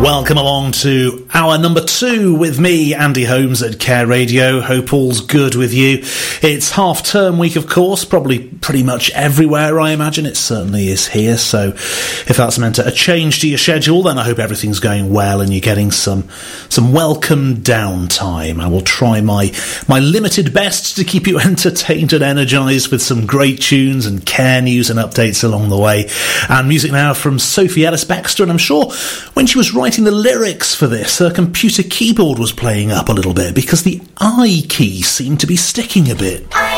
Welcome along to hour number 2 with me, Andy Holmes at Care Radio. Hope all's good with you. It's half-term week, of course, probably pretty much everywhere, I imagine. It certainly is here, so if that's meant a change to your schedule, then I hope everything's going well and you're getting some welcome downtime. I will try my limited best to keep you entertained and energised with some great tunes and care news and updates along the way. And music now from Sophie Ellis-Bextor, and I'm sure when she was writing the lyrics for this, her computer keyboard was playing up a little bit because the I key seemed to be sticking a bit.